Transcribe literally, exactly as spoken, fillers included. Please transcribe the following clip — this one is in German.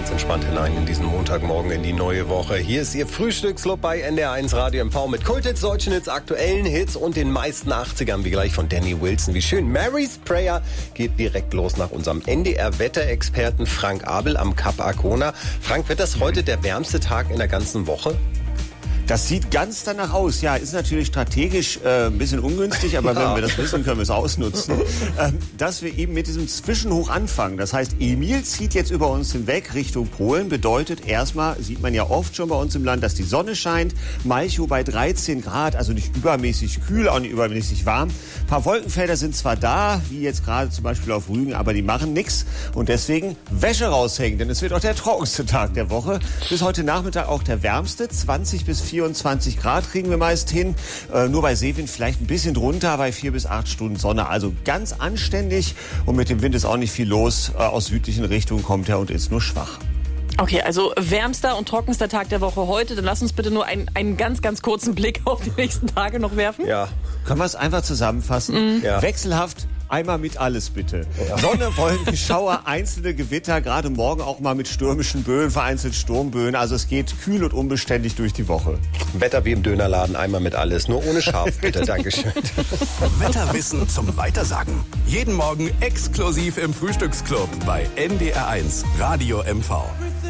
ganz entspannt hinein in diesen Montagmorgen, in die neue Woche. Hier ist Ihr Frühstücksclub bei N D R eins Radio M V mit Kulthits, deutschen Hits, aktuellen Hits und den meisten achtzigern, wie gleich von Danny Wilson. Wie schön. Mary's Prayer geht direkt los nach unserem N D R-Wetterexperten Frank Abel am Kap Arkona. Frank, wird das heute der wärmste Tag in der ganzen Woche? Das sieht ganz danach aus. Ja, ist natürlich strategisch äh, ein bisschen ungünstig, aber ja. Wenn wir das wissen, können wir es ausnutzen. ähm, dass wir eben mit diesem Zwischenhoch anfangen. Das heißt, Emil zieht jetzt über uns hinweg Richtung Polen. Bedeutet erstmal, sieht man ja oft schon bei uns im Land, dass die Sonne scheint. Malchow bei dreizehn Grad, also nicht übermäßig kühl, auch nicht übermäßig warm. Ein paar Wolkenfelder sind zwar da, wie jetzt gerade zum Beispiel auf Rügen, aber die machen nichts. Und deswegen Wäsche raushängen, denn es wird auch der trockenste Tag der Woche. Bis heute Nachmittag auch der wärmste, zwanzig bis vierundzwanzig Grad kriegen wir meist hin. Äh, nur bei Seewind vielleicht ein bisschen drunter, bei vier bis acht Stunden Sonne. Also ganz anständig. Und mit dem Wind ist auch nicht viel los. Äh, aus südlichen Richtungen kommt er und ist nur schwach. Okay, also wärmster und trockenster Tag der Woche heute. Dann lass uns bitte nur einen, einen ganz, ganz kurzen Blick auf die nächsten Tage noch werfen. Ja. Können wir es einfach zusammenfassen? Mhm. Ja. Wechselhaft. Einmal mit alles bitte. Ja. Sonne, Wolken, Schauer, einzelne Gewitter, gerade morgen auch mal mit stürmischen Böen, vereinzelt Sturmböen. Also es geht kühl und unbeständig durch die Woche. Wetter wie im Dönerladen, einmal mit alles, nur ohne Schaf, bitte. Dankeschön. Wetterwissen zum Weitersagen. Jeden Morgen exklusiv im Frühstücksclub bei N D R eins Radio M V.